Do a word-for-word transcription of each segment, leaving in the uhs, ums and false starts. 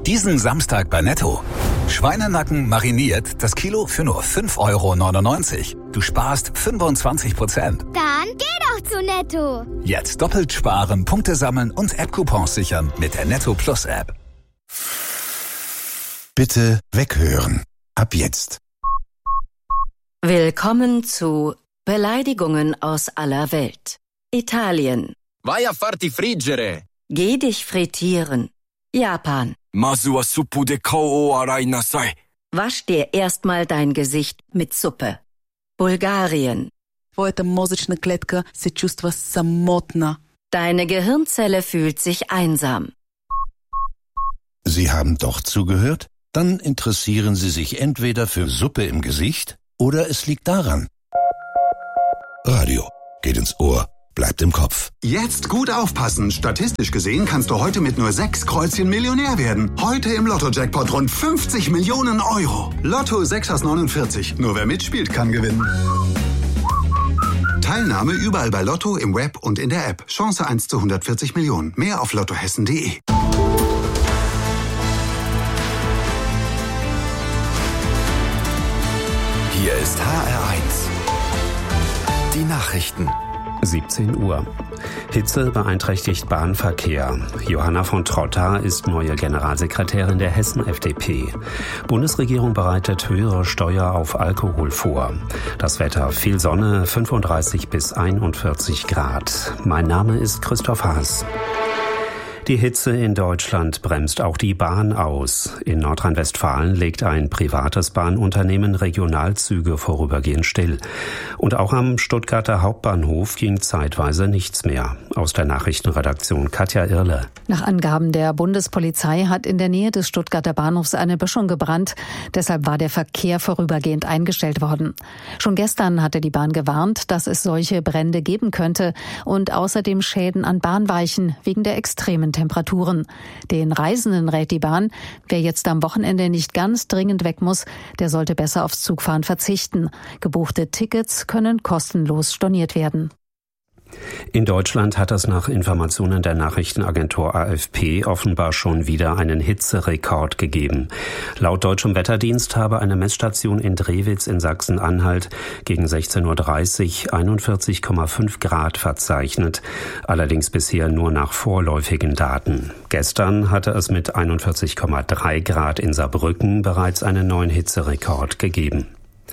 Diesen Samstag bei Netto. Schweinenacken mariniert, das Kilo für nur fünf Euro neunundneunzig. Du sparst fünfundzwanzig Prozent. Dann geh doch zu Netto. Jetzt doppelt sparen, Punkte sammeln und App-Coupons sichern mit der Netto Plus App. Bitte weghören. Ab jetzt. Willkommen zu Beleidigungen aus aller Welt. Italien. Vai a farti friggere. Geh dich frittieren. Japan. Masu wa suppu de kou o arai nasai. Wasch dir erstmal dein Gesicht mit Suppe. Bulgarien. Твоята мозъчна клетка се чувства самотна. Deine Gehirnzelle fühlt sich einsam. Sie haben doch zugehört? Dann interessieren Sie sich entweder für Suppe im Gesicht oder es liegt daran. Radio geht ins Ohr, bleibt im Kopf. Jetzt gut aufpassen. Statistisch gesehen kannst du heute mit nur sechs Kreuzchen Millionär werden. Heute im Lotto-Jackpot rund fünfzig Millionen Euro. Lotto sechs aus neunundvierzig. Nur wer mitspielt, kann gewinnen. Teilnahme überall bei Lotto, im Web und in der App. Chance eins zu hundertvierzig Millionen. Mehr auf lottohessen punkt de. Hier ist H R eins. Die Nachrichten. siebzehn Uhr. Hitze beeinträchtigt Bahnverkehr. Johanna von Trotta ist neue Generalsekretärin der Hessen-F D P. Bundesregierung bereitet höhere Steuer auf Alkohol vor. Das Wetter: viel Sonne, fünfunddreißig bis einundvierzig Grad. Mein Name ist Christoph Haas. Die Hitze in Deutschland bremst auch die Bahn aus. In Nordrhein-Westfalen legt ein privates Bahnunternehmen Regionalzüge vorübergehend still. Und auch am Stuttgarter Hauptbahnhof ging zeitweise nichts mehr. Aus der Nachrichtenredaktion Katja Irle. Nach Angaben der Bundespolizei hat in der Nähe des Stuttgarter Bahnhofs eine Böschung gebrannt. Deshalb war der Verkehr vorübergehend eingestellt worden. Schon gestern hatte die Bahn gewarnt, dass es solche Brände geben könnte und außerdem Schäden an Bahnweichen wegen der extremen Temperaturen. Den Reisenden rät die Bahn, wer jetzt am Wochenende nicht ganz dringend weg muss, der sollte besser aufs Zugfahren verzichten. Gebuchte Tickets können kostenlos storniert werden. In Deutschland hat es nach Informationen der Nachrichtenagentur A F P offenbar schon wieder einen Hitzerekord gegeben. Laut deutschem Wetterdienst habe eine Messstation in Drewitz in Sachsen-Anhalt gegen sechzehn Uhr dreißig einundvierzig Komma fünf Grad verzeichnet, allerdings bisher nur nach vorläufigen Daten. Gestern hatte es mit einundvierzig Komma drei Grad in Saarbrücken bereits einen neuen Hitzerekord gegeben.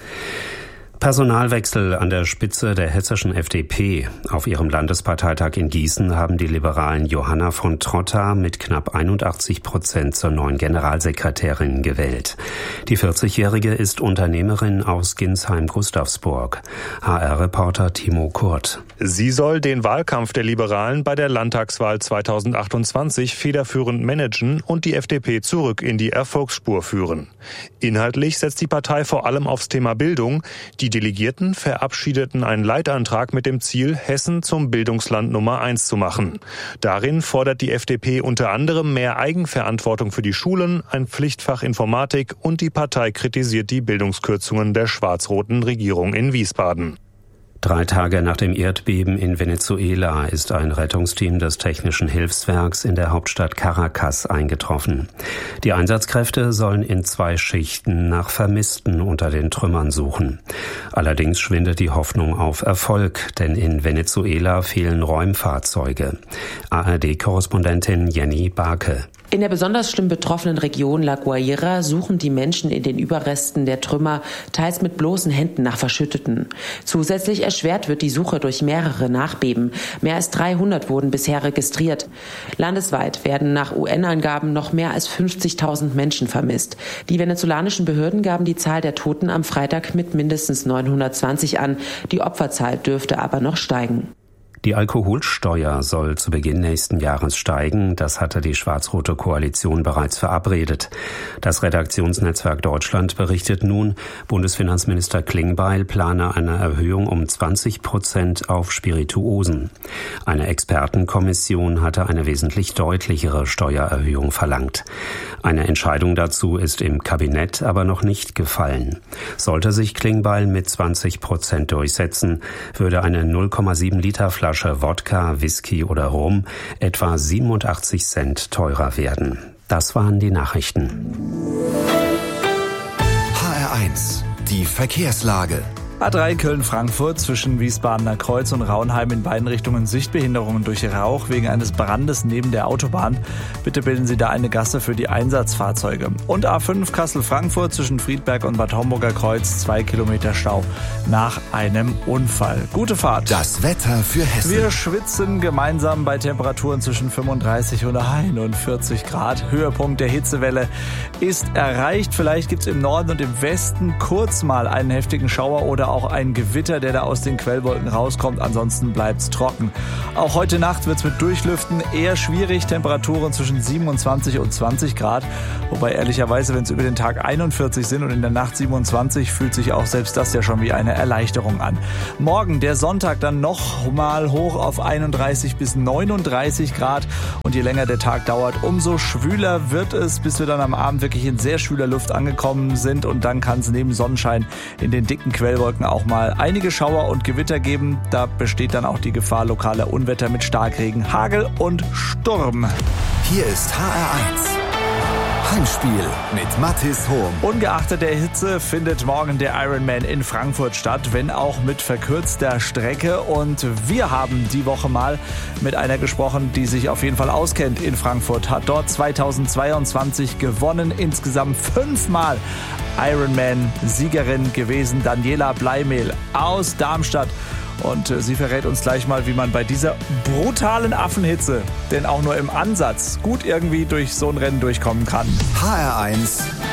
Personalwechsel an der Spitze der hessischen F D P. Auf ihrem Landesparteitag in Gießen haben die Liberalen Johanna von Trotta mit knapp einundachtzig Prozent zur neuen Generalsekretärin gewählt. Die vierzigjährige ist Unternehmerin aus Ginsheim-Gustavsburg. H R-Reporter Timo Kurt. Sie soll den Wahlkampf der Liberalen bei der Landtagswahl zweitausendachtundzwanzig federführend managen und die F D P zurück in die Erfolgsspur führen. Inhaltlich setzt die Partei vor allem aufs Thema Bildung. Die Delegierten verabschiedeten einen Leitantrag mit dem Ziel, Hessen zum Bildungsland Nummer eins zu machen. Darin fordert die F D P unter anderem mehr Eigenverantwortung für die Schulen, ein Pflichtfach Informatik und die Partei kritisiert die Bildungskürzungen der schwarz-roten Regierung in Wiesbaden. Drei Tage nach dem Erdbeben in Venezuela ist ein Rettungsteam des Technischen Hilfswerks in der Hauptstadt Caracas eingetroffen. Die Einsatzkräfte sollen in zwei Schichten nach Vermissten unter den Trümmern suchen. Allerdings schwindet die Hoffnung auf Erfolg, denn in Venezuela fehlen Räumfahrzeuge. A R D-Korrespondentin Jenny Barke. In der besonders schlimm betroffenen Region La Guaira suchen die Menschen in den Überresten der Trümmer teils mit bloßen Händen nach Verschütteten. Zusätzlich erschwert wird die Suche durch mehrere Nachbeben. Mehr als dreihundert wurden bisher registriert. Landesweit werden nach U N-Angaben noch mehr als fünfzigtausend Menschen vermisst. Die venezolanischen Behörden gaben die Zahl der Toten am Freitag mit mindestens neunhundertzwanzig an. Die Opferzahl dürfte aber noch steigen. Die Alkoholsteuer soll zu Beginn nächsten Jahres steigen. Das hatte die schwarz-rote Koalition bereits verabredet. Das Redaktionsnetzwerk Deutschland berichtet nun, Bundesfinanzminister Klingbeil plane eine Erhöhung um zwanzig Prozent auf Spirituosen. Eine Expertenkommission hatte eine wesentlich deutlichere Steuererhöhung verlangt. Eine Entscheidung dazu ist im Kabinett aber noch nicht gefallen. Sollte sich Klingbeil mit zwanzig Prozent durchsetzen, würde eine null Komma sieben Liter Flasche Wodka, Whisky oder Rum etwa siebenundachtzig Cent teurer werden. Das waren die Nachrichten. H R eins, die Verkehrslage. A drei Köln-Frankfurt zwischen Wiesbadener Kreuz und Raunheim in beiden Richtungen Sichtbehinderungen durch Rauch wegen eines Brandes neben der Autobahn. Bitte bilden Sie da eine Gasse für die Einsatzfahrzeuge. Und A fünf Kassel-Frankfurt zwischen Friedberg und Bad Homburger Kreuz, zwei Kilometer Stau nach einem Unfall. Gute Fahrt. Das Wetter für Hessen. Wir schwitzen gemeinsam bei Temperaturen zwischen fünfunddreißig und einundvierzig Grad. Höhepunkt der Hitzewelle ist erreicht. Vielleicht gibt es im Norden und im Westen kurz mal einen heftigen Schauer oder auch ein Gewitter, der da aus den Quellwolken rauskommt. Ansonsten bleibt's trocken. Auch heute Nacht wird's mit Durchlüften eher schwierig. Temperaturen zwischen siebenundzwanzig und zwanzig Grad. Wobei ehrlicherweise, wenn es über den Tag einundvierzig sind und in der Nacht siebenundzwanzig, fühlt sich auch selbst das ja schon wie eine Erleichterung an. Morgen, der Sonntag, dann noch mal hoch auf einunddreißig bis neununddreißig Grad. Und je länger der Tag dauert, umso schwüler wird es, bis wir dann am Abend wirklich in sehr schwüler Luft angekommen sind. Und dann kann es neben Sonnenschein in den dicken Quellwolken auch mal einige Schauer und Gewitter geben. Da besteht dann auch die Gefahr lokaler Unwetter mit Starkregen, Hagel und Sturm. Hier ist H R eins. Heimspiel mit Mathis Hohm. Ungeachtet der Hitze findet morgen der Ironman in Frankfurt statt, wenn auch mit verkürzter Strecke. Und wir haben die Woche mal mit einer gesprochen, die sich auf jeden Fall auskennt in Frankfurt, hat dort zweitausendzweiundzwanzig gewonnen, insgesamt fünfmal Ironman-Siegerin gewesen, Daniela Bleimehl aus Darmstadt. Und sie verrät uns gleich mal, wie man bei dieser brutalen Affenhitze, denn auch nur im Ansatz, gut irgendwie durch so ein Rennen durchkommen kann. H R eins